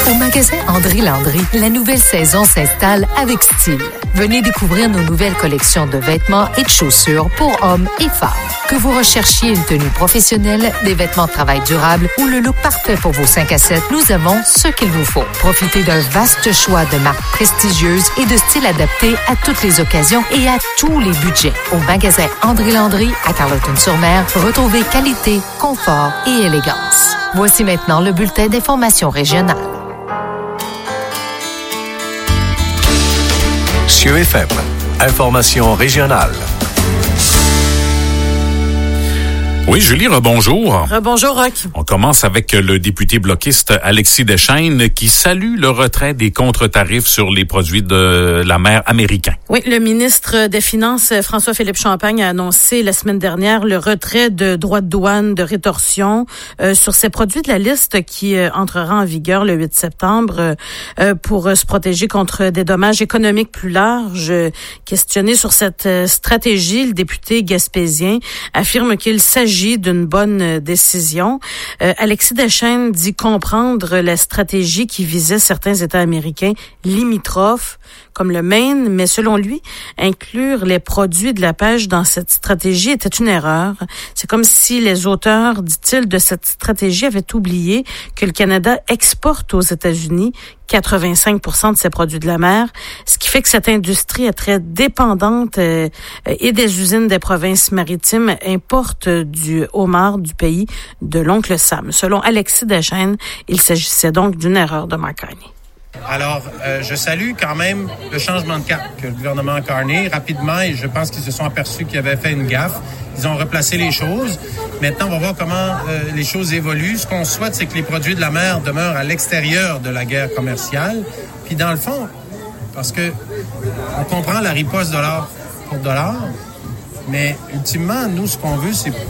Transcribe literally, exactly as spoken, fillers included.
Au magasin André Landry, la nouvelle saison s'installe avec style. Venez découvrir nos nouvelles collections de vêtements et de chaussures pour hommes et femmes. Que vous recherchiez une tenue professionnelle, des vêtements de travail durables ou le look parfait pour vos cinq à sept, nous avons ce qu'il vous faut. Profitez d'un vaste choix de marques prestigieuses et de styles adaptés à toutes les occasions et à tous les budgets. Au magasin André Landry à Carleton-sur-Mer, retrouvez qualité, confort et élégance. Voici maintenant le bulletin d'information régionale. Cieux F M, information régionale. Oui, Julie, rebonjour. Rebonjour, Roch. On commence avec le député bloquiste Alexis Deschênes qui salue le retrait des contre-tarifs sur les produits de la mer américains. Oui, le ministre des Finances, François-Philippe Champagne, a annoncé la semaine dernière le retrait de droits de douane, de rétorsion euh, sur ces produits de la liste qui euh, entrera en vigueur le huit septembre euh, pour euh, se protéger contre des dommages économiques plus larges. Questionné sur cette euh, stratégie, le député gaspésien affirme qu'il s'agit d'une bonne décision. Euh, Alexis Deschênes dit comprendre la stratégie qui visait certains États américains limitrophes, comme le Maine, mais selon lui, inclure les produits de la pêche dans cette stratégie était une erreur. C'est comme si les auteurs, dit-il, de cette stratégie avaient oublié que le Canada exporte aux États-Unis quatre-vingt-cinq pour cent de ses produits de la mer, ce qui fait que cette industrie est très dépendante euh, et des usines des provinces maritimes importent du homard du pays de l'oncle Sam. Selon Alexis Deschênes, il s'agissait donc d'une erreur de Mark Carney. Alors, euh, je salue quand même le changement de cap que le gouvernement Carney, rapidement, et je pense qu'ils se sont aperçus qu'ils avaient fait une gaffe. Ils ont replacé les choses. Maintenant, on va voir comment euh, les choses évoluent. Ce qu'on souhaite, c'est que les produits de la mer demeurent à l'extérieur de la guerre commerciale. Puis dans le fond, parce que on comprend la riposte dollar pour dollar, mais ultimement, nous, ce qu'on veut, c'est